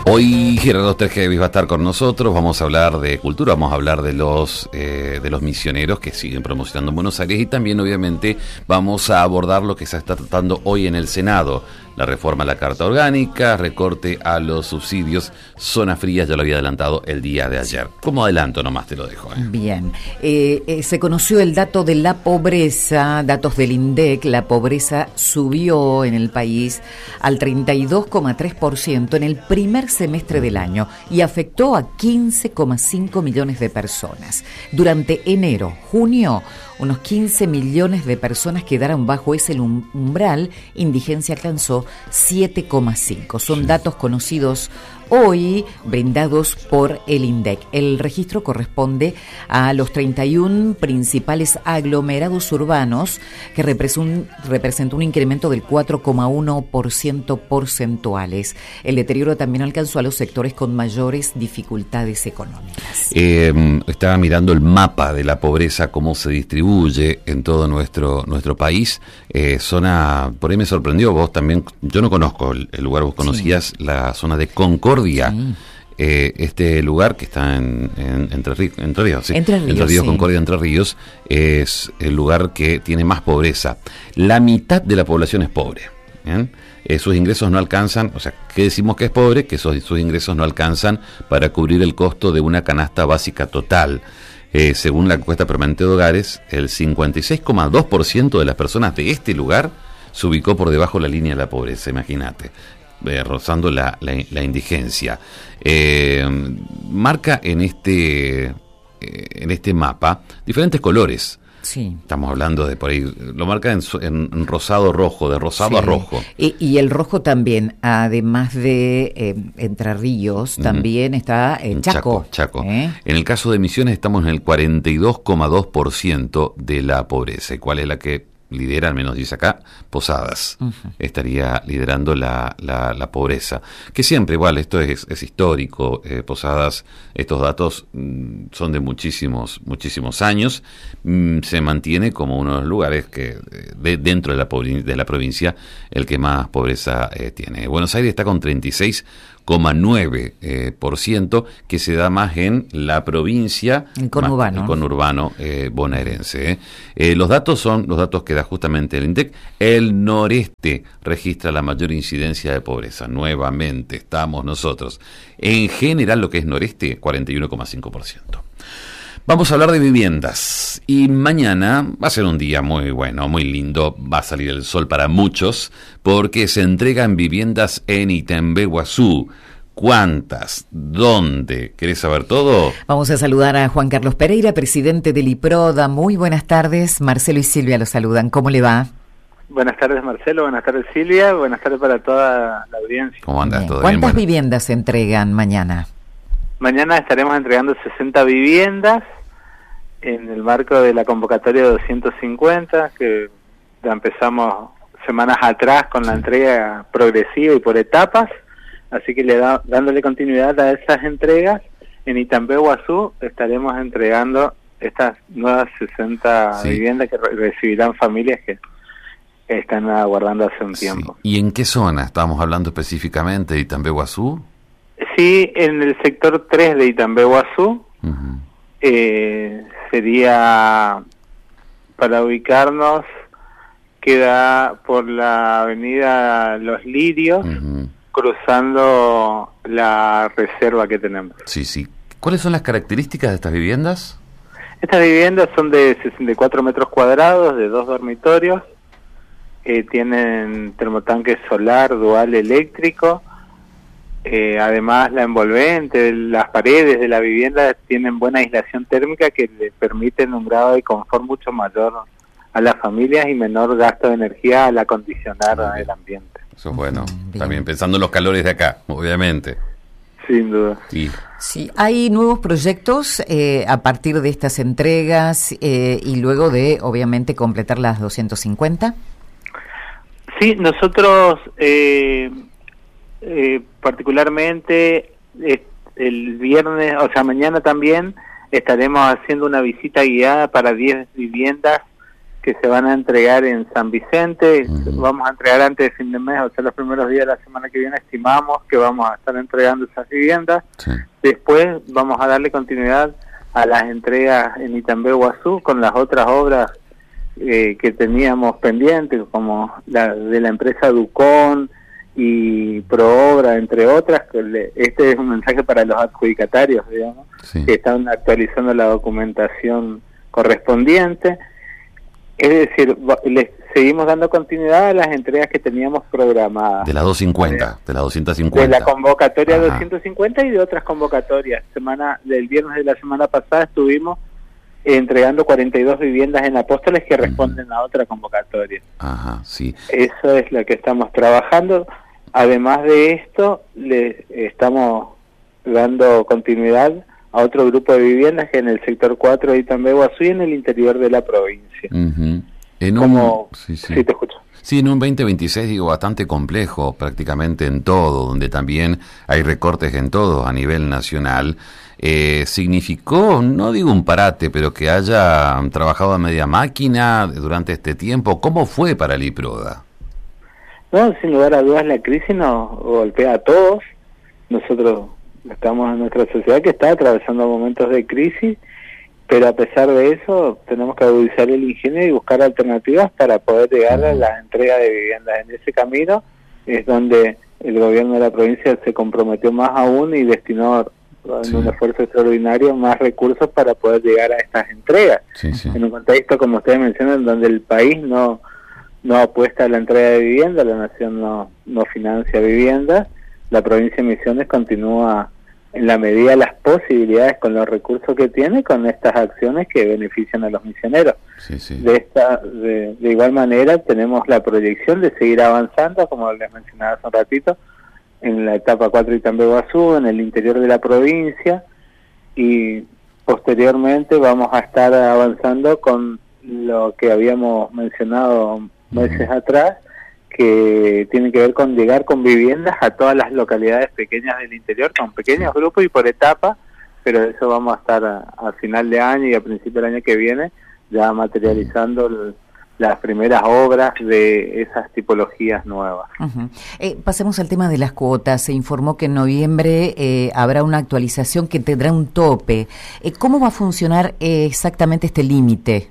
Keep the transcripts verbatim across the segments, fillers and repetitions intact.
Hoy Gerardo Tergevis va a estar con nosotros, vamos a hablar de cultura, vamos a hablar de los eh, de los misioneros que siguen promocionando en Buenos Aires y también obviamente vamos a abordar lo que se está tratando hoy en el Senado, la reforma a la Carta Orgánica, recorte a los subsidios, zona fría, ya lo había adelantado el día de ayer. Como adelanto nomás te lo dejo. ¿eh? Bien, eh, eh, se conoció el dato de la pobreza, datos del INDEC, la pobreza subió en el país al treinta y dos coma tres por ciento en el primer semestre del año y afectó a quince coma cinco millones de personas. Durante enero, junio, unos quince millones de personas quedaron bajo ese umbral, indigencia alcanzó siete coma cinco. Son datos conocidos hoy, brindados por el INDEC. El registro corresponde a los treinta y uno principales aglomerados urbanos, que representa un incremento del cuatro coma uno por ciento porcentuales. El deterioro también alcanzó a los sectores con mayores dificultades económicas. Eh, estaba mirando el mapa de la pobreza, cómo se distribuye en todo nuestro nuestro país. Eh, zona, por ahí me sorprendió, vos también, yo no conozco el, el lugar, vos conocías sí. La zona de Concordia. Sí. Eh, este lugar que está en, en Entre, Ríos, Entre Ríos, sí. Entre Ríos, Entre Ríos sí. Concordia, Entre Ríos, es el lugar que tiene más pobreza. La mitad de la población es pobre. ¿Bien? Eh, sus ingresos no alcanzan, o sea, ¿qué decimos que es pobre? Que sus, sus ingresos no alcanzan para cubrir el costo de una canasta básica total. Eh, según la encuesta permanente de hogares, el cincuenta y seis coma dos por ciento de las personas de este lugar se ubicó por debajo de la línea de la pobreza, imagínate. Eh, rozando la, la, la indigencia. Eh, marca en este eh, en este mapa diferentes colores. Sí. Estamos hablando de por ahí, lo marca en, en rosado rojo, de rosado sí. a rojo. Y, y el rojo también, además de eh, Entre Ríos, uh-huh. también está en Chaco. Chaco. Chaco. ¿Eh? En el caso de Misiones estamos en el cuarenta y dos coma dos por ciento de la pobreza. ¿Y cuál es la que lidera, al menos dice acá? Posadas. Uh-huh. Estaría liderando la, la, la pobreza. Que siempre, igual, esto es, es histórico. Eh, Posadas, estos datos mmm, son de muchísimos, muchísimos años. Mmm, se mantiene como uno de los lugares que, de, dentro de la, de la provincia, el que más pobreza eh, tiene. Buenos Aires está con treinta y seis coma nueve por ciento, que se da más en la provincia, el conurbano, más, el conurbano eh, bonaerense. Eh. Eh, los datos son los datos que da justamente el INDEC. El noreste registra la mayor incidencia de pobreza. Nuevamente estamos nosotros. En general, lo que es noreste, cuarenta y uno coma cinco por ciento. Vamos a hablar de viviendas y mañana va a ser un día muy bueno, muy lindo, va a salir el sol para muchos porque se entregan viviendas en Itambeguazú. ¿Cuántas? ¿Dónde? ¿Querés saber todo? Vamos a saludar a Juan Carlos Pereira, presidente del IPRODA. Muy buenas tardes, Marcelo y Silvia lo saludan. ¿Cómo le va? Buenas tardes, Marcelo, buenas tardes, Silvia, buenas tardes para toda la audiencia. ¿Cómo andas? ¿Todo bien? ¿Cuántas Bueno. viviendas se entregan mañana? Mañana estaremos entregando sesenta viviendas en el marco de la convocatoria de doscientos cincuenta, que ya empezamos semanas atrás con la entrega progresiva y por etapas, así que le da, dándole continuidad a esas entregas, en Itambeguazú estaremos entregando estas nuevas sesenta sí. viviendas que re- recibirán familias que están aguardando hace un tiempo. Sí. ¿Y en qué zona estamos hablando específicamente de Itambeguazú? Sí, en el sector tres de Itambeguazú. Uh-huh. Eh, sería, para ubicarnos, queda por la avenida Los Lirios, uh-huh. cruzando la reserva que tenemos. Sí, sí. ¿Cuáles son las características de estas viviendas? Estas viviendas son de sesenta y cuatro metros cuadrados, de dos dormitorios, eh, tienen termotanque solar dual eléctrico. Eh, además, la envolvente, las paredes de la vivienda tienen buena aislación térmica que le permiten un grado de confort mucho mayor a las familias y menor gasto de energía al acondicionar el ambiente. Eso es bueno. Bien. También pensando en los calores de acá, obviamente. Sin duda. Sí. Sí, hay nuevos proyectos eh, a partir de estas entregas eh, y luego de, obviamente, completar las doscientos cincuenta. Sí, nosotros... Eh, Eh, particularmente eh, el viernes, o sea, mañana también estaremos haciendo una visita guiada para diez viviendas que se van a entregar en San Vicente. Uh-huh. Vamos a entregar antes de fin de mes, o sea, los primeros días de la semana que viene estimamos que vamos a estar entregando esas viviendas. Sí. Después vamos a darle continuidad a las entregas en Itambé, Guazú, con las otras obras eh, que teníamos pendientes, como la de la empresa Ducón y Proobra, entre otras. Este es un mensaje para los adjudicatarios, digamos, sí. que están actualizando la documentación correspondiente. Es decir, les seguimos dando continuidad a las entregas que teníamos programadas. De la doscientos cincuenta, de la doscientos cincuenta. De la convocatoria Ajá. doscientos cincuenta y de otras convocatorias. Semana del viernes de la semana pasada estuvimos entregando cuarenta y dos viviendas en Apóstoles que responden uh-huh. a otra convocatoria. Ajá, sí. Eso es lo que estamos trabajando. Además de esto, le estamos dando continuidad a otro grupo de viviendas que en el sector cuatro de Itambé, Guazú y en el interior de la provincia. Uh-huh. En Como, un, sí, sí. sí, te escucho. Sí, en un veinte veintiséis, digo, bastante complejo prácticamente en todo, donde también hay recortes en todo a nivel nacional. Eh, significó, no digo un parate, pero que haya trabajado a media máquina durante este tiempo. ¿Cómo fue para el IPRODA? No, sin lugar a dudas la crisis nos golpea a todos. Nosotros estamos en nuestra sociedad que está atravesando momentos de crisis, pero a pesar de eso tenemos que agudizar el ingenio y buscar alternativas para poder llegar a la entrega de viviendas. En ese camino es donde el gobierno de la provincia se comprometió más aún y destinó en sí. un esfuerzo extraordinario más recursos para poder llegar a estas entregas. Sí, sí. En un contexto, como ustedes mencionan, donde el país no no apuesta a la entrega de vivienda, la nación no, no financia viviendas, la provincia de Misiones continúa en la medida de las posibilidades con los recursos que tiene con estas acciones que benefician a los misioneros. Sí, sí. De esta de, de igual manera tenemos la proyección de seguir avanzando, como les mencionaba hace un ratito, en la etapa cuatro de Itambé, Guazú, en el interior de la provincia, y posteriormente vamos a estar avanzando con lo que habíamos mencionado meses uh-huh. atrás, que tiene que ver con llegar con viviendas a todas las localidades pequeñas del interior, con pequeños grupos y por etapa, pero eso vamos a estar a, a final de año y a principio del año que viene, ya materializando el, las primeras obras de esas tipologías nuevas. Uh-huh. Eh, pasemos al tema de las cuotas. Se informó que en noviembre eh, habrá una actualización que tendrá un tope. Eh, ¿Cómo va a funcionar eh, exactamente este límite?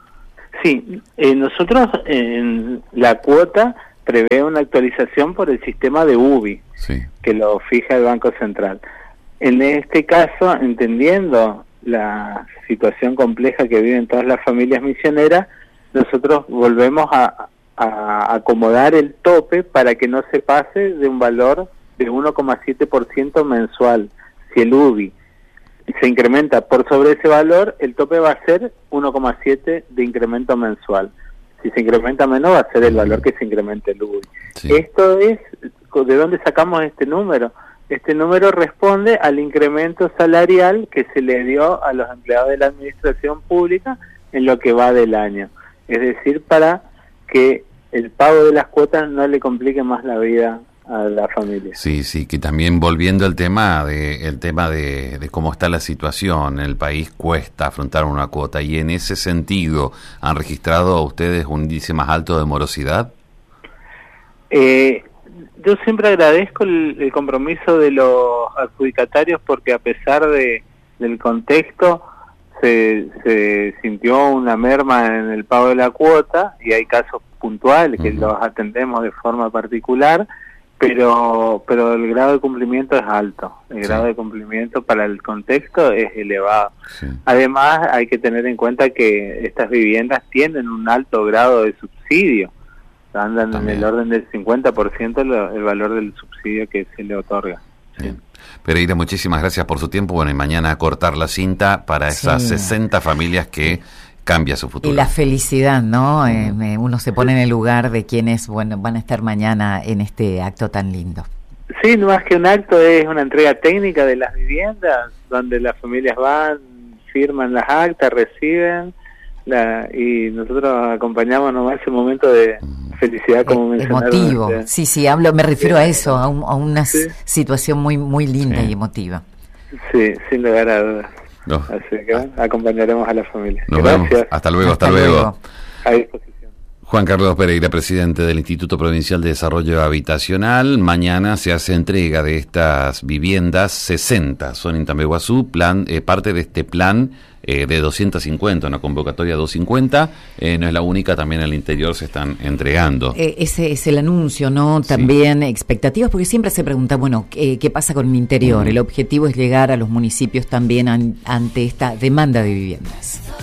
Sí, eh, nosotros en la cuota prevé una actualización por el sistema de U B I, sí. que lo fija el Banco Central. En este caso, entendiendo la situación compleja que viven todas las familias misioneras, nosotros volvemos a, a acomodar el tope para que no se pase de un valor de uno coma siete por ciento mensual. Si el U B I se incrementa por sobre ese valor, el tope va a ser uno coma siete de incremento mensual. Si se incrementa menos, va a ser el valor que se incremente el U B I. Sí. Esto es, ¿de dónde sacamos este número? Este número responde al incremento salarial que se le dio a los empleados de la administración pública en lo que va del año. Es decir, para que el pago de las cuotas no le complique más la vida a la familia. Sí, sí, que también volviendo al tema de el tema de, de cómo está la situación, el país cuesta afrontar una cuota, y en ese sentido, ¿han registrado ustedes un índice más alto de morosidad? Eh, yo siempre agradezco el, el compromiso de los adjudicatarios, porque a pesar de del contexto se, se sintió una merma en el pago de la cuota, y hay casos puntuales que uh-huh. los atendemos de forma particular, pero pero el grado de cumplimiento es alto, el sí. grado de cumplimiento para el contexto es elevado. Sí. Además, hay que tener en cuenta que estas viviendas tienen un alto grado de subsidio, andan También. en el orden del cincuenta por ciento el, el valor del subsidio que se le otorga. Sí. Pereira, muchísimas gracias por su tiempo. Bueno, y mañana a cortar la cinta para esas sí. sesenta familias que cambia su futuro. Y la felicidad, ¿no? Uh-huh. Eh, uno se pone en el lugar de quienes, bueno, van a estar mañana en este acto tan lindo. Sí, no más que un acto, es una entrega técnica de las viviendas, donde las familias van, firman las actas, reciben, la, y nosotros acompañamos nomás ese momento de felicidad, como mencionaron. Emotivo, ustedes. sí, sí, hablo, me refiero a eso, a, un, a una sí. situación muy, muy linda sí. y emotiva. Sí, sin lugar a dudas. No. Así que bueno, acompañaremos a la familia. Nos Gracias. vemos. Hasta luego, hasta, Hasta luego. luego. A disposición. Juan Carlos Pereira, presidente del Instituto Provincial de Desarrollo Habitacional. Mañana se hace entrega de estas viviendas, sesenta son en Tambeguazú, plan, eh, parte de este plan eh, de doscientas cincuenta, una convocatoria doscientas cincuenta, eh, no es la única, también en el interior se están entregando. Eh, ese es el anuncio, ¿no? También sí. Expectativas, porque siempre se pregunta, bueno, ¿qué, qué pasa con el interior? Uh-huh. El objetivo es llegar a los municipios también an, ante esta demanda de viviendas.